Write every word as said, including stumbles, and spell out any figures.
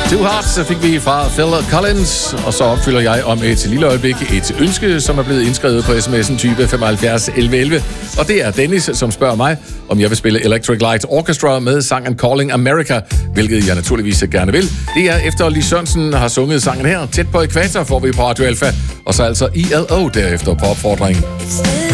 Two Hearts, så fik vi fra Phil Collins, og så opfylder jeg om et lille øjeblik et ønske, som er blevet indskrevet på sms'en type femoghalvfjerds elleve elleve. Og det er Dennis, som spørger mig, om jeg vil spille Electric Light Orchestra med sangen Calling America, hvilket jeg naturligvis gerne vil. Det er efter Lis Sørensen har sunget sangen her. Tæt på ækvator får vi på Radio Alpha, og så altså I L O derefter på opfordringen.